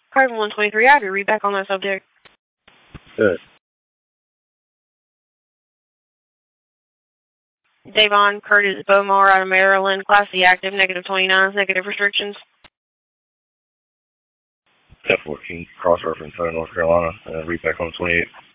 Carbon 123, I have to read back on that subject. Good. Davon Curtis Bomar out of Maryland, Class C active, -29, negative restrictions. 10-14, cross-reference out of North Carolina, read back on 28.